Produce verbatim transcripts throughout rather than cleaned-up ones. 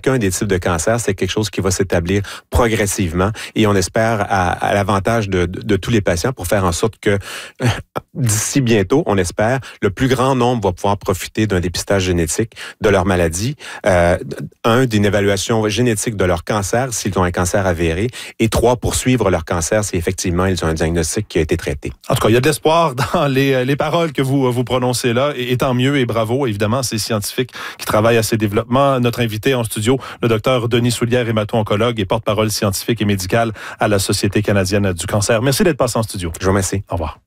chacun des types de cancers, c'est quelque chose qui va s'établir progressivement et on espère à, à l'avantage de, de, de tous les patients pour faire en sorte que d'ici bientôt, on espère, le plus grand nombre va pouvoir profiter d'un dépistage génétique de leur maladie, euh, un, d'une évaluation génétique de leur cancer s'ils ont un cancer avéré et trois, pour suivre leur cancer si effectivement ils ont un diagnostic qui a été traité. En tout cas, il y a de l'espoir dans les, les paroles que vous, vous prononcez là et, et tant mieux et bravo évidemment à ces scientifiques qui travaillent à ces développements. Notre invité en studio, le docteur Denis Soulière, hémato-oncologue et porte-parole scientifique et médicale à la Société canadienne du cancer. Merci d'être passé en studio. Je vous remercie. Au revoir.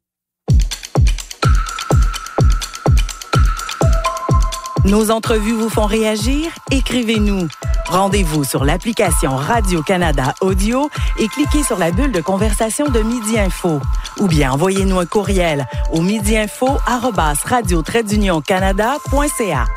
Nos entrevues vous font réagir? Écrivez-nous. Rendez-vous sur l'application Radio-Canada Audio et cliquez sur la bulle de conversation de Midi Info. Ou bien envoyez-nous un courriel au midiinfo arobase radio trait d'union canada point c a.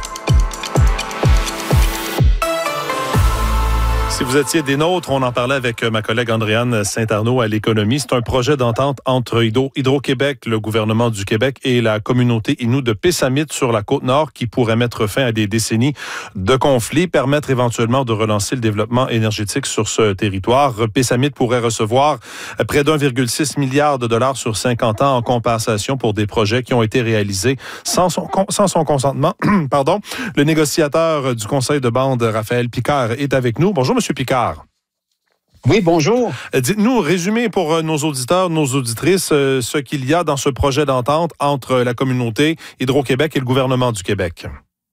Si vous étiez des nôtres, on en parlait avec ma collègue Andréane Saint-Arnaud à l'économie. C'est un projet d'entente entre Hydro, Hydro-Québec, le gouvernement du Québec et la communauté Innu de Pessamit sur la Côte-Nord qui pourrait mettre fin à des décennies de conflits, permettre éventuellement de relancer le développement énergétique sur ce territoire. Pessamit pourrait recevoir près d'un virgule six milliard de dollars sur cinquante ans en compensation pour des projets qui ont été réalisés sans son, sans son consentement. Pardon. Le négociateur du conseil de bande, Raphaël Picard, est avec nous. Bonjour, Monsieur Picard. Oui, bonjour. Dites-nous, résumez pour nos auditeurs, nos auditrices, ce qu'il y a dans ce projet d'entente entre la communauté Hydro-Québec et le gouvernement du Québec.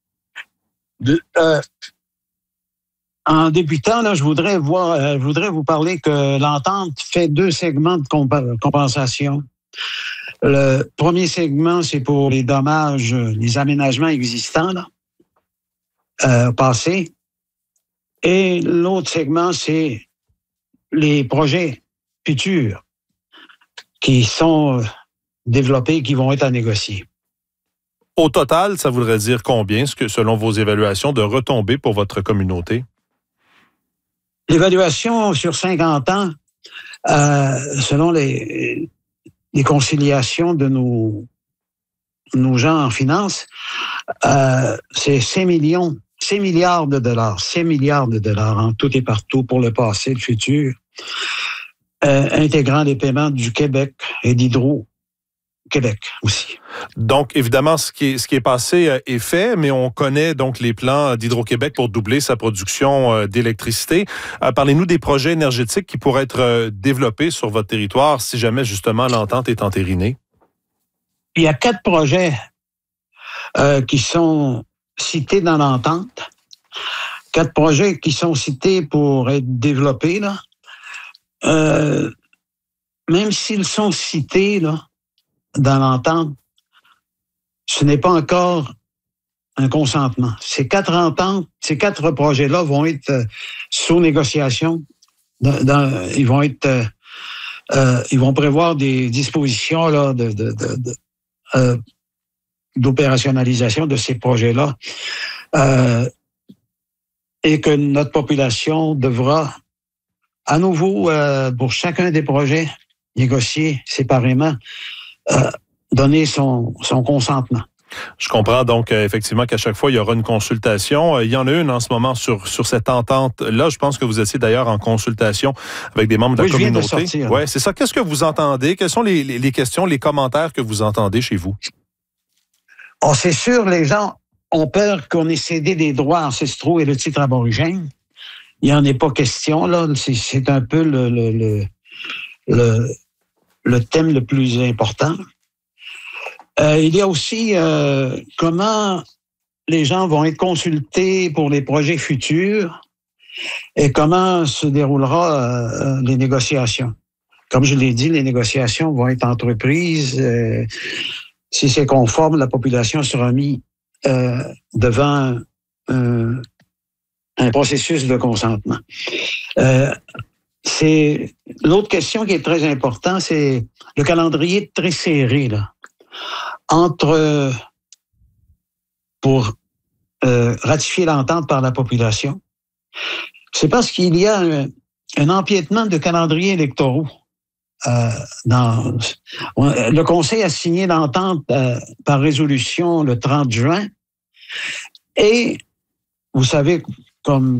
De, euh, en débutant, là, je voudrais voir, euh, je voudrais vous parler que l'entente fait deux segments de comp- compensation. Le premier segment, c'est pour les dommages, les aménagements existants, là, euh, passés. Et l'autre segment, c'est les projets futurs qui sont développés, qui vont être à négocier. Au total, ça voudrait dire combien, ce que, selon vos évaluations, de retombées pour votre communauté? L'évaluation sur cinquante ans, euh, selon les, les conciliations de nos, nos gens en finance, euh, c'est cinq millions. six milliards de dollars, six milliards de dollars en tout et partout pour le passé, le futur, euh, intégrant les paiements du Québec et d'Hydro-Québec aussi. Donc, évidemment, ce qui est, ce qui est passé est fait, mais on connaît donc les plans d'Hydro-Québec pour doubler sa production d'électricité. Euh, parlez-nous des projets énergétiques qui pourraient être développés sur votre territoire si jamais, justement, l'entente est entérinée. Il y a quatre projets euh, qui sont cités dans l'entente. Quatre projets qui sont cités pour être développés, là. Euh, même s'ils sont cités là, dans l'entente, ce n'est pas encore un consentement. Ces quatre ententes, ces quatre projets-là vont être euh, sous négociation. Dans, dans, ils vont être, euh, euh, ils vont prévoir des dispositions là, de, de, de, de euh, d'opérationnalisation de ces projets-là euh, et que notre population devra à nouveau, euh, pour chacun des projets, négocier séparément, euh, donner son, son consentement. Je comprends donc euh, effectivement qu'à chaque fois, il y aura une consultation. Euh, il y en a une en ce moment sur, sur cette entente-là. Je pense que vous étiez d'ailleurs en consultation avec des membres de oui, la communauté. Je viens de sortir. Ouais, c'est ça. Qu'est-ce que vous entendez? Quelles sont les, les, les questions, les commentaires que vous entendez chez vous? Oh, c'est sûr, les gens ont peur qu'on ait cédé des droits ancestraux et le titre aborigène. Il n'y en est pas question, là. C'est, c'est un peu le, le, le, le, le thème le plus important. Euh, il y a aussi euh, comment les gens vont être consultés pour les projets futurs et comment se déroulera euh, les négociations. Comme je l'ai dit, les négociations vont être entreprises. Euh, Si c'est conforme, la population sera mise euh, devant un, un processus de consentement. Euh, c'est l'autre question qui est très importante, c'est le calendrier très serré là entre pour euh, ratifier l'entente par la population. C'est parce qu'il y a un, un empiètement de calendriers électoraux. Euh, dans, le Conseil a signé l'entente euh, par résolution le trente juin et vous savez, comme